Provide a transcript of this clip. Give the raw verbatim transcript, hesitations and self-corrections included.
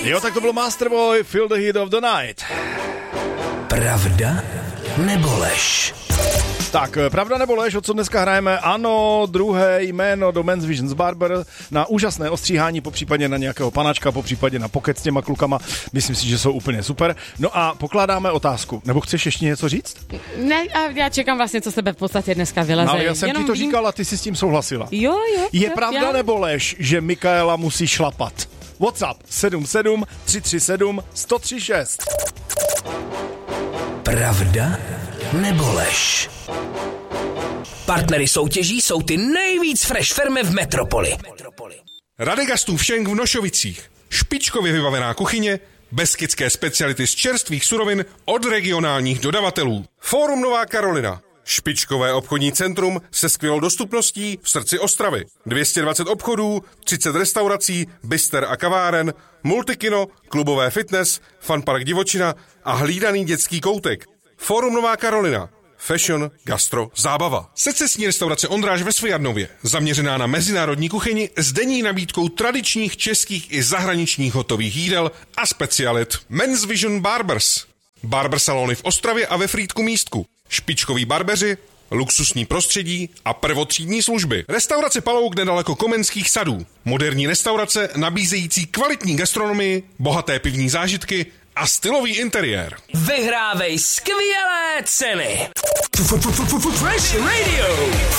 Jo, tak to byl Masterboy, Feel the Heat of the Night. Pravda nebo lež? Tak, pravda nebo lež, o co dneska hrajeme? Ano, druhé jméno do Men's Visions Barber na úžasné ostříhání, popřípadě na nějakého panačka, popřípadě na pokec s těma klukama. Myslím si, že jsou úplně super. No a pokládáme otázku. Nebo chceš ještě něco říct? Ne, a já čekám vlastně, co z tebe v podstatě dneska vyleze. No, ale já jsem Jenom ti to vím... říkal a ty si s tím souhlasila. Jo, jo. Je jo, pravda já... nebo lež, že Mikaela musí šlapat? WhatsApp sedm sedm tři tři sedm sto třicet šest. Pravda nebo lež? Partnery soutěží jsou ty nejvíc fresh firmy v metropoli. Radegastův šenk v Nošovicích. Špičkově vybavená kuchyně, beskydské speciality z čerstvých surovin od regionálních dodavatelů. Fórum Nová Karolina. Špičkové obchodní centrum se skvělou dostupností v srdci Ostravy. dvě stě dvacet obchodů, třicet restaurací, bister a kaváren, multikino, klubové fitness, funpark divočina a hlídaný dětský koutek. Fórum Nová Karolina. Fashion, gastro, zábava. Secesní restaurace Ondráž ve Svojadnově, zaměřená na mezinárodní kuchyni s denní nabídkou tradičních českých i zahraničních hotových jídel a specialit. Men's Vision Barbers. Barber salony v Ostravě a ve Frýdku Místku. Špičkoví barbeři, luxusní prostředí a prvotřídní služby. Restaurace Palouk nedaleko Komenských sadů. Moderní restaurace nabízející kvalitní gastronomii, bohaté pivní zážitky a stylový interiér. Vyhrávej skvělé ceny. Fresh Radio.